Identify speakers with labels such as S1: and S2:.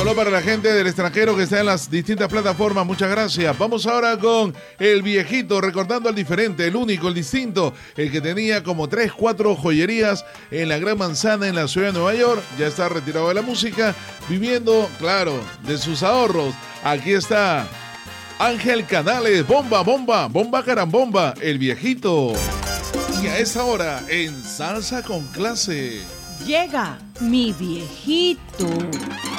S1: Solo para la gente del extranjero que está en las distintas plataformas, muchas gracias. Vamos ahora con el viejito, recordando al diferente, el único, el distinto, el que tenía como 3, 4 joyerías en la Gran Manzana en la ciudad de Nueva York. Ya está retirado de la música, viviendo, claro, de sus ahorros. Aquí está Ángel Canales, bomba, bomba, bomba carambomba, el viejito. Y a esa hora, en Salsa con Clase,
S2: llega mi viejito.